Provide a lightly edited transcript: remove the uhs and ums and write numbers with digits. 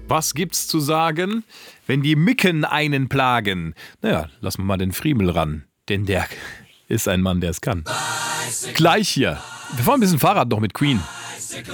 Was gibt's zu sagen, wenn die Mücken einen plagen? Naja, lassen wir mal den Friemel ran, denn der ist ein Mann, der es kann. Gleich hier. Wir fahren ein bisschen Fahrrad noch mit Queen.